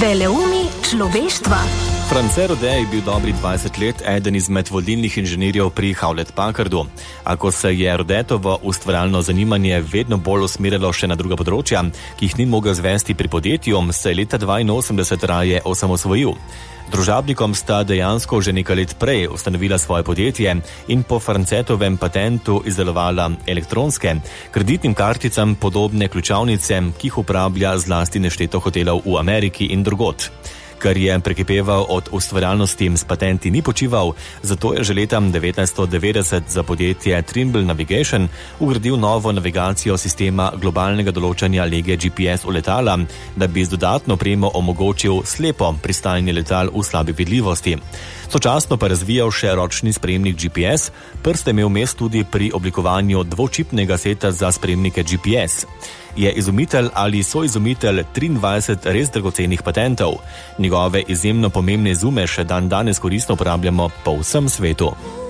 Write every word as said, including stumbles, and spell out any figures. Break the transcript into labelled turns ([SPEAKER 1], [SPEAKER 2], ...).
[SPEAKER 1] Veleumi človeštva.
[SPEAKER 2] France Rode je bil dobrih dvajset let eden izmed vodilnih inženirjev pri Hewlett Packardu. A ko se je Rodetovo ustvarjalno zanimanje vedno bolj usmerilo še na druga področja, ki jih ni mogel zvesti pri podjetju, se je leta dvainosemdeset raje osamosvojil. Z družabnikom sta dejansko že nekaj let prej ustanovila svoje podjetje in po Francetovem patentu izdelovala elektronske, kreditnim karticam podobne ključavnice, ki jih uporablja zlasti nešteto hotelov v Ameriki in drugod. Ker je prekipeval od ustvarjalnosti, s patenti ni počival, zato je že leta devetnajststo devetdeset za podjetje Trimble Navigation ugradil novo navigacijo sistema globalnega določanja lege G P S v letala, da bi z dodatno opremo omogočil slepo pristajanje letal v slabi vidljivosti. Sočasno pa razvijal še ročni sprejemnik G P S, prste imel mest tudi pri oblikovanju dvočipnega seta za sprejemnike G P S. Je izumitelj ali soizumitelj triindvajset res dragocenih patentov. Njegove izjemno pomembne izume še dan danes koristno uporabljamo po vsem svetu.